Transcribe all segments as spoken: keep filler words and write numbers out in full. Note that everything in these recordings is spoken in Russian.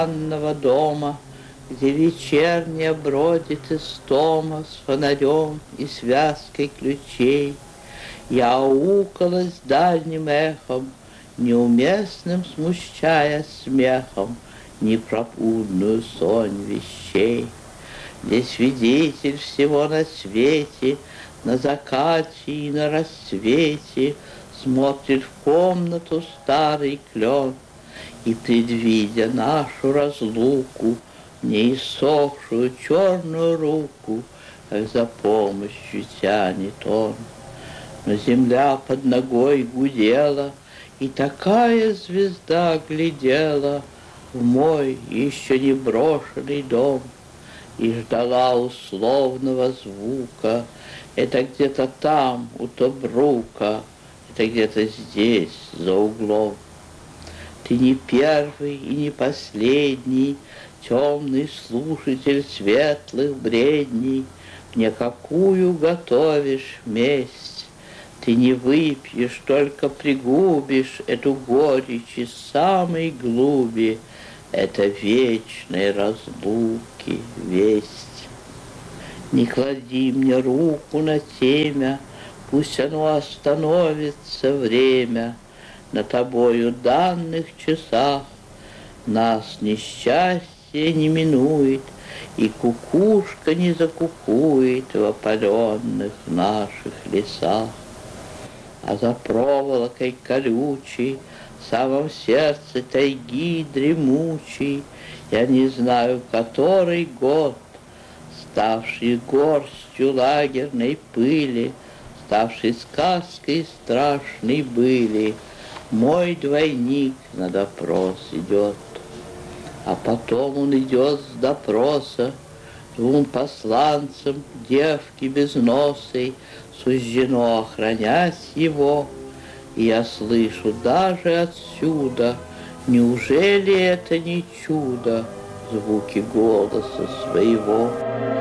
желанного дома, где вечерняя бродит истома с фонарем и связкой ключей. Я аукалась дальним эхом, неуместным смущая смехом непропудную сонь вещей. Где свидетель всего на свете, на закате и на рассвете, смотрит в комнату старый клен и, предвидя нашу разлуку, не иссохшую черную руку, как за помощью тянет он. Но земля под ногой гудела, и такая звезда глядела в мой еще не брошенный дом и ждала условного звука. Это где-то там, у Тобрука, это где-то здесь, за углом. Ты не первый и не последний, темный слушатель светлых бредней, мне какую готовишь месть. Ты не выпьешь, только пригубишь эту горечь из самой глуби. Это вечной разлуки весть. Не клади мне руку на темя, пусть оно остановится время на тобою данных часах. Нас несчастье не минует, и кукушка не закукует в опаленных наших лесах. А за проволокой колючей, в самом сердце тайги дремучей, я не знаю, который год, ставший горстью лагерной пыли, ставший сказкой страшной были, мой двойник на допрос идет. А потом он идет с допроса двум посланцам девки безносой, суждено охранять его. И я слышу даже отсюда, неужели это не чудо, звуки голоса своего.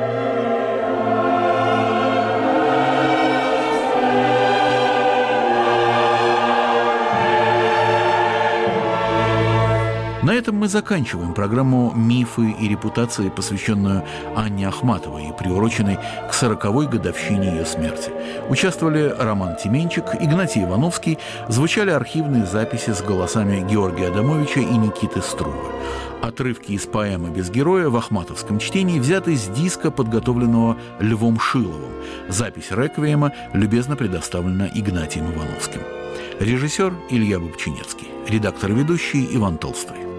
На этом мы заканчиваем программу «Мифы и репутации», посвященную Анне Ахматовой и приуроченной к сороковой годовщине ее смерти. Участвовали Роман Тименчик, Игнатий Ивановский, звучали архивные записи с голосами Георгия Адамовича и Никиты Струвы. Отрывки из поэмы «Без героя» в ахматовском чтении взяты с диска, подготовленного Львом Шиловым. Запись реквиема любезно предоставлена Игнатием Ивановским. Режиссер Илья Бобчинецкий. Редактор и ведущий Иван Толстой.